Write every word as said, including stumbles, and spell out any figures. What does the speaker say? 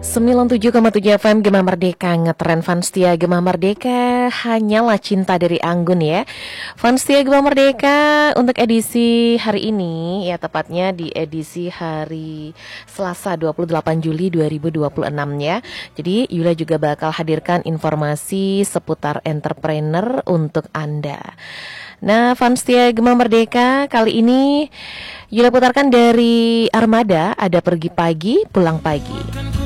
sembilan puluh tujuh koma tujuh F M Gema Merdeka, ngetren Fanstia Gema Merdeka, hanyalah cinta dari Anggun ya. Fanstia Gema Merdeka untuk edisi hari ini, ya tepatnya di edisi hari Selasa dua puluh delapan Juli dua ribu dua puluh enam ya. Jadi Yula juga bakal hadirkan informasi seputar entrepreneur untuk Anda. Nah, Fanstia Gema Merdeka kali ini Yula putarkan dari Armada, ada pergi pagi, pulang pagi.